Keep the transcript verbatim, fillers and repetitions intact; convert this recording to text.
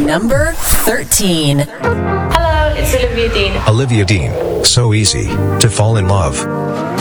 Number thirteen. Hello, it's Olivia Dean. Olivia Dean. So easy to fall in love.